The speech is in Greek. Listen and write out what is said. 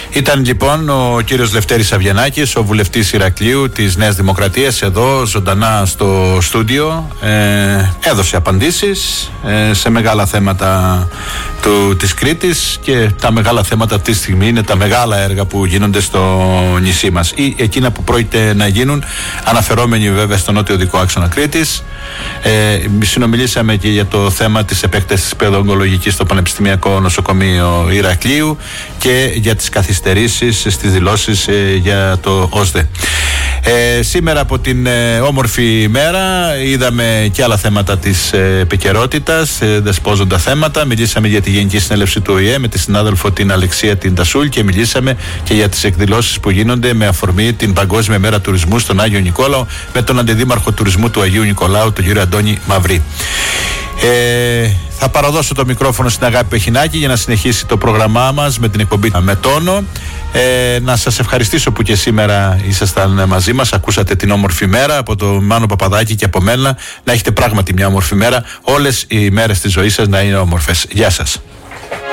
Ήταν λοιπόν ο κύριος Λευτέρης Αβγενάκης, ο βουλευτής Ηρακλείου της Νέας Δημοκρατίας, εδώ ζωντανά στο στούντιο. Έδωσε απαντήσεις σε μεγάλα θέματα της Κρήτης, και τα μεγάλα θέματα αυτή τη στιγμή είναι τα μεγάλα έργα που γίνονται στο νησί μας ή εκείνα που πρόκειται να γίνουν, αναφερόμενοι βέβαια στο νότιο οδικό άξονα Κρήτης. Συνομιλήσαμε και για το θέμα της επέκτασης παιδοογκολογικής στο Πανεπιστημιακό Νοσοκομείο Ηρακλείου και για τις καθυστερήσεις στις δηλώσεις για το ΟΣΔΕ. Σήμερα από την όμορφη ημέρα είδαμε και άλλα θέματα της επικαιρότητας, δεσπόζοντα θέματα. Μιλήσαμε για τη Γενική Συνέλευση του ΟΗΕ με τη συνάδελφο την Αλεξία την Τασούλ, και μιλήσαμε και για τις εκδηλώσεις που γίνονται με αφορμή την Παγκόσμια Μέρα Τουρισμού στον Άγιο Νικόλαο με τον Αντιδήμαρχο Τουρισμού του Αγίου Νικολάου, τον κύριο Αντώνη Μαυρή. Θα παραδώσω το μικρόφωνο στην Αγάπη Πεχινάκη για να συνεχίσει το πρόγραμμά μας με την εκπομπή με τόνο. Να σας ευχαριστήσω που και σήμερα ήσασταν μαζί μας, ακούσατε την όμορφη μέρα από το Μάνο Παπαδάκη και από μένα. Να έχετε πράγματι μια όμορφη μέρα, όλες οι μέρες της ζωής σας να είναι όμορφες. Γεια σας.